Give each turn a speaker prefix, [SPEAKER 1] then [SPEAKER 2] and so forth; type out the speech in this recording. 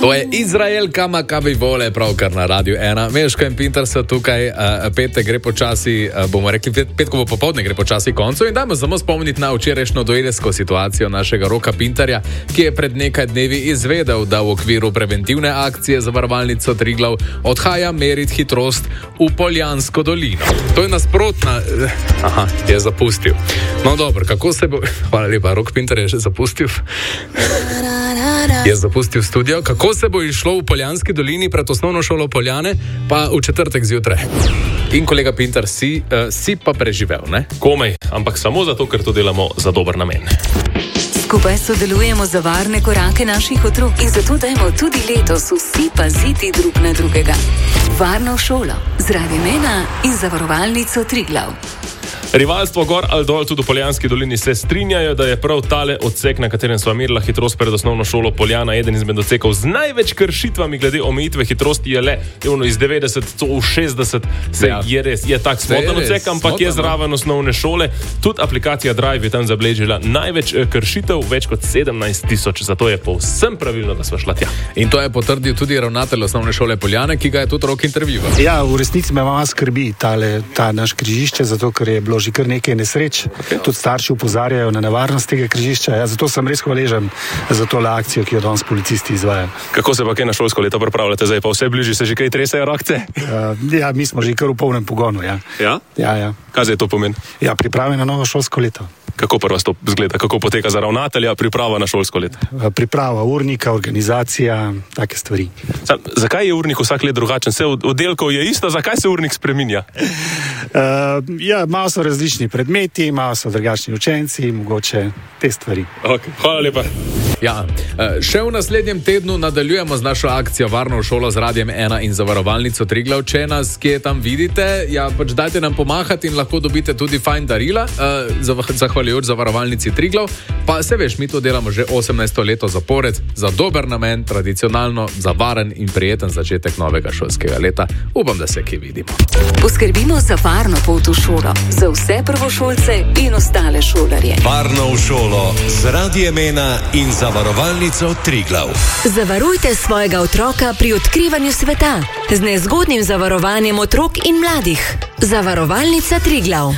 [SPEAKER 1] To je Izraelka Makabi Vole, pravkar na Radiu 1. Meško in Pintar so tukaj, petek gre počasi, bomo rekli, petkovo popoldne gre počasi koncu in dajmo samo spomniti na včerajšnjo duelsko situacijo našega Roka Pintarja, ki je pred nekaj dnevi izvedel, da v okviru preventivne akcije Zavarovalnico Triglav odhaja meriti hitrost v Poljansko dolino. To je nasprotna... Aha, je zapustil. No dobro, kako se bo... Hvala lepa, Rok Pintar je že zapustil. Je zapustil studio. Kako se bo išlo v Poljanski dolini pred osnovno šolo Poljane, pa v četrtek zjutraj. In kolega Pintar, si pa preživel, ne?
[SPEAKER 2] Komaj, ampak samo zato, ker to delamo za dober namen.
[SPEAKER 3] Skupaj sodelujemo za varne korake naših otrok in zato dajmo tudi letos vsi paziti drug na drugega. Varno šolo z Radiem 1 in Zavarovalnico Triglav.
[SPEAKER 2] Rivalstvo gor ali dol tudi v Poljanski dolini se strinjajo, da je prav tale odsek, na katerem sva merila hitrost pred osnovno šolo Poljana, eden izmed odsekov z največ kršitvami glede omejitve hitrosti je le iz 90 v 60. Je res, je tak smotan odsek, ampak je zraven osnovne šole. Tudi aplikacija Drive je tam zabeležila največ kršitev, več kot 17,000, zato je povsem pravilno, da sva šla tja.
[SPEAKER 1] In to je potrdil tudi ravnatelj osnovne šole Poljane, ki ga je tudi Rok intervjuval.
[SPEAKER 4] Ja, v resnici me malo skrbi ta naš križišče, zato ker je bilo že kar nekaj nesreč. Okay. Tudi starši upozarjajo na nevarnost tega križišča. Ja, zato sem res hvaležen za tole akcijo, ki jo danes policisti izvajajo.
[SPEAKER 2] Kako se pa kaj na šolsko leto pripravljate? Zdaj pa vse bližje, se že kaj tresajo rokce?
[SPEAKER 4] Ja, mi smo že kar v polnem pogonu. Ja?
[SPEAKER 2] Ja?
[SPEAKER 4] Ja.
[SPEAKER 2] Kaj zdaj to pomeni?
[SPEAKER 4] Ja, priprave na novo šolsko leto.
[SPEAKER 2] Kako prva to zgleda? Kako poteka za ravnatelja priprava na šolsko leto?
[SPEAKER 4] Priprava urnika, organizacija, take stvari.
[SPEAKER 2] Zakaj je urnik vsak let drugačen? Vse oddelkov je isto, zakaj se urnik spreminja?
[SPEAKER 4] Ja, malo so različni predmeti, malo so drugačni učenci, mogoče te stvari.
[SPEAKER 2] Okay. Hvala lepa.
[SPEAKER 1] Ja, še v naslednjem tednu nadaljujemo z našo akcijo Varno šolo z Radiem 1 in Zavarovalnico Triglav. Če nas kje tam vidite, ja, pač dajte nam pomahati in lahko dobite tudi fajn darila, zahvaljujoč Zavarovalnici Triglav. Pa se veš, mi to delamo že 18. leto zapored, za dober namen, tradicionalno, za varen in prijeten začetek novega šolskega leta. Upam, da se kje vidimo.
[SPEAKER 3] Poskrbimo za varno pot v šolo, za vse prvošolce in ostale šolarje.
[SPEAKER 5] Varno v šolo z Radiem 1 in Zavarovalnico Triglav.
[SPEAKER 3] Zavarujte svojega otroka pri odkrivanju sveta z nezgodnim zavarovanjem otrok in mladih. Zavarovalnica Triglav.